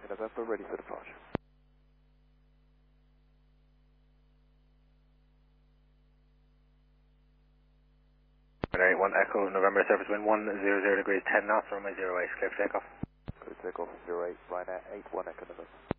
November, ready for departure. 1 Echo, November, surface wind 100 degrees, 10 knots, runway 08, clear for takeoff. Clear takeoff, 08, Ryanair 81 Echo November.